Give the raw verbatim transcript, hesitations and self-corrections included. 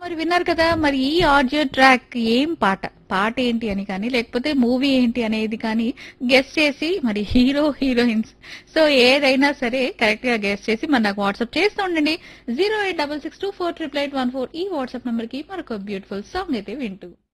మరి విన్నారు కదా! మరి ఈ ఆడియో ట్రాక్ ఏం పాట? పాట ఏంటి అని కానీ, లేకపోతే మూవీ ఏంటి అనేది కానీ గెస్ చేసి మరి హీరో, హీరోయిన్స్ సో ఏదైనా సరే కరెక్ట్‌గా గెస్ చేసి మరి నాకు వాట్సాప్ చేస్తూ ఉండండి. Zero eight six six two four eight eight one four ఈ వాట్సాప్ నంబర్‌కి మరొక బ్యూటిఫుల్ సాంగ్ అయితే వింటూ.